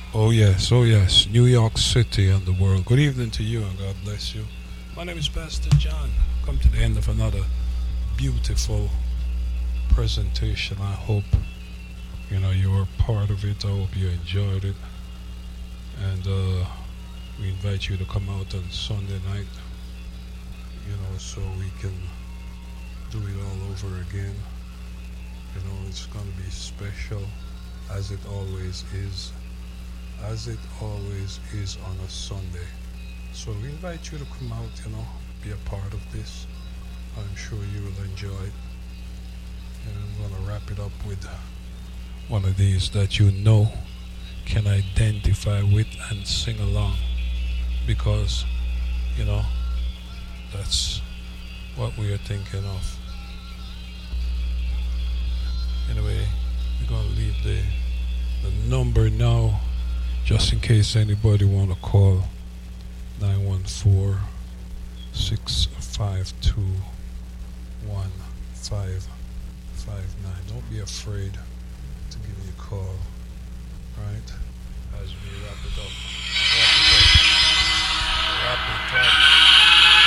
Oh yes, New York City and the world. Good evening to you and God bless you. My name is Pastor John. Come to the end of another beautiful presentation. I hope you were part of it. I hope you enjoyed it. And we invite you to come out on Sunday night, so we can do it all over again. It's going to be special as it always is. As it always is on a Sunday. So we invite you to come out, be a part of this. I'm sure you will enjoy it. And I'm going to wrap it up with one of these that can identify with and sing along. Because, that's what we are thinking of. Anyway, we're going to leave the number now. Just in case anybody want to call 914-652-1559. Don't be afraid to give me a call, right?